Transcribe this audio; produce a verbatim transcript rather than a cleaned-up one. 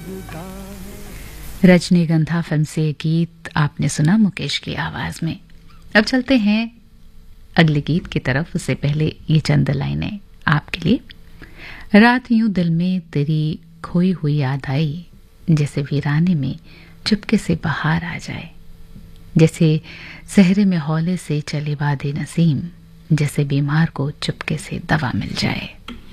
रजनीगंधा फिल्म से ये गीत आपने सुना मुकेश की आवाज में। अब चलते हैं अगले गीत की तरफ। उससे पहले ये चंद लाइनें आपके लिए। रात यूं दिल में तेरी खोई हुई याद आई, जैसे वीराने में चुपके से बाहर आ जाए, जैसे सहरे में हौले से चले बादे नसीम, जैसे बीमार को चुपके से दवा मिल जाए।